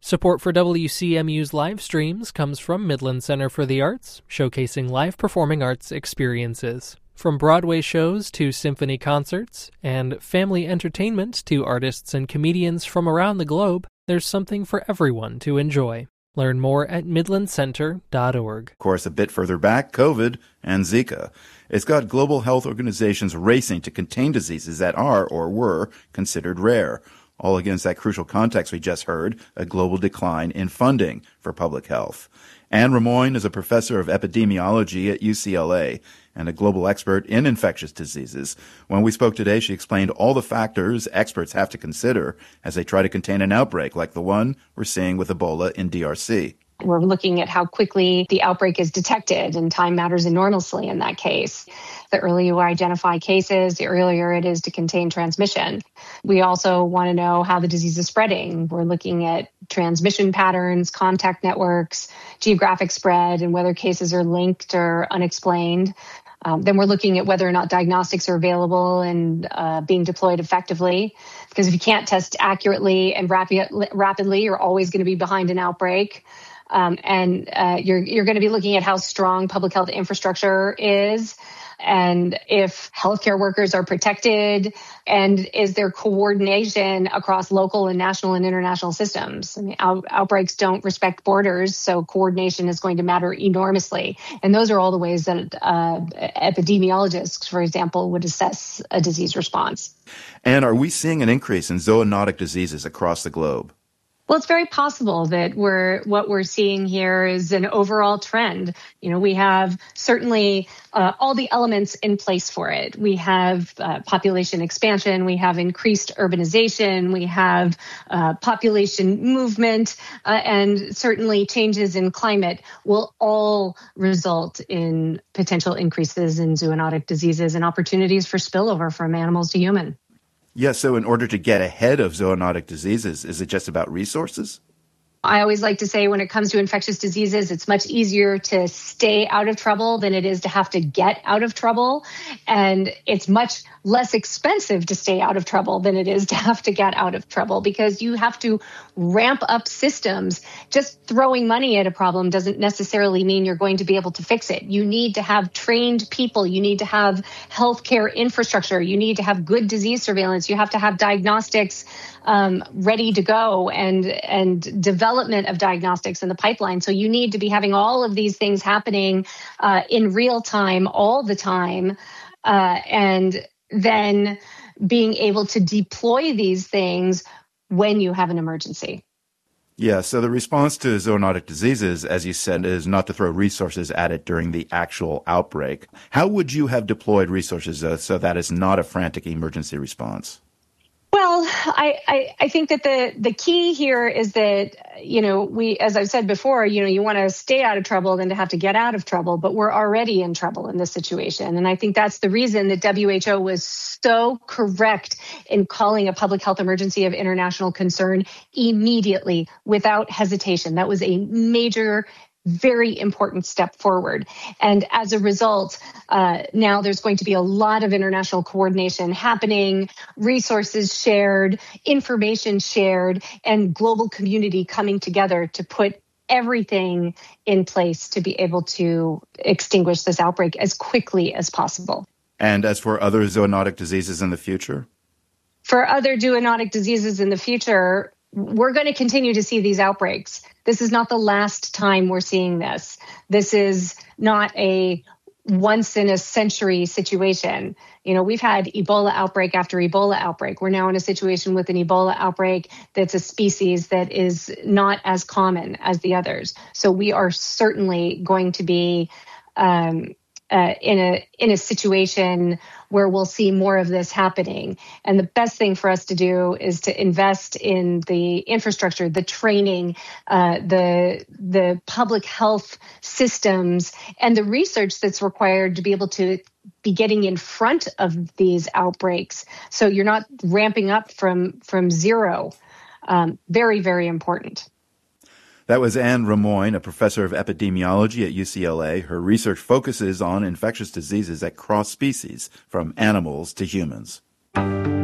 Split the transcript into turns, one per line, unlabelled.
Support for WCMU's live streams comes from Midland Center for the Arts, showcasing live performing arts experiences. From Broadway shows to symphony concerts, and family entertainment to artists and comedians from around the globe, there's something for everyone to enjoy. Learn more at midlandcenter.org.
Of course, a bit further back, COVID and Zika. It's got global health organizations racing to contain diseases that are or were considered rare. All against that crucial context we just heard, a global decline in funding for public health. Anne Rimoin is a professor of epidemiology at UCLA and a global expert in infectious diseases. When we spoke today, she explained all the factors experts have to consider as they try to contain an outbreak like the one we're seeing with Ebola in DRC.
We're looking at how quickly the outbreak is detected, and time matters enormously in that case. The earlier you identify cases, the earlier it is to contain transmission. We also want to know how the disease is spreading. We're looking at transmission patterns, contact networks, geographic spread, and whether cases are linked or unexplained. Then we're looking at whether or not diagnostics are available and being deployed effectively. Because if you can't test accurately and rapidly, you're always going to be behind an outbreak. You're going to be looking at how strong public health infrastructure is, and if healthcare workers are protected, and is there coordination across local and national and international systems. I mean, outbreaks don't respect borders, so coordination is going to matter enormously. And those are all the ways that epidemiologists, for example, would assess a disease response.
And are we seeing an increase in zoonotic diseases across the globe?
Well, it's very possible that what we're seeing here is an overall trend. You know, we have certainly all the elements in place for it. We have population expansion, we have increased urbanization, we have population movement, and certainly changes in climate will all result in potential increases in zoonotic diseases and opportunities for spillover from animals to human.
Yeah, so in order to get ahead of zoonotic diseases, is it just about resources?
I always like to say when it comes to infectious diseases, it's much easier to stay out of trouble than it is to have to get out of trouble. And it's much less expensive to stay out of trouble than it is to have to get out of trouble, because you have to ramp up systems. Just throwing money at a problem doesn't necessarily mean you're going to be able to fix it. You need to have trained people. You need to have healthcare infrastructure. You need to have good disease surveillance. You have to have diagnostics ready to go, and development of diagnostics in the pipeline. So you need to be having all of these things happening in real time all the time, and then being able to deploy these things when you have an emergency.
Yeah, so the response to zoonotic diseases, as you said, is not to throw resources at it during the actual outbreak. How would you have deployed resources so that it's not a frantic emergency response?
Well, I think that the key here is that, as I've said before, you want to stay out of trouble than to have to get out of trouble, but we're already in trouble in this situation. And I think that's the reason that WHO was so correct in calling a public health emergency of international concern immediately, without hesitation. That was a major, very important step forward. And as a result, now there's going to be a lot of international coordination happening, resources shared, information shared, and global community coming together to put everything in place to be able to extinguish this outbreak as quickly as possible.
And as for other zoonotic diseases in the future?
For other zoonotic diseases in the future, we're going to continue to see these outbreaks. This is not the last time we're seeing this. This is not a once-in-a-century situation. We've had Ebola outbreak after Ebola outbreak. We're now in a situation with an Ebola outbreak that's a species that is not as common as the others. So we are certainly going to be in a situation where we'll see more of this happening. And the best thing for us to do is to invest in the infrastructure, the training, the public health systems, and the research that's required to be able to be getting in front of these outbreaks. So you're not ramping up from zero. Very, very important.
That was Anne Rimoin, a professor of epidemiology at UCLA. Her research focuses on infectious diseases that cross species, from animals to humans.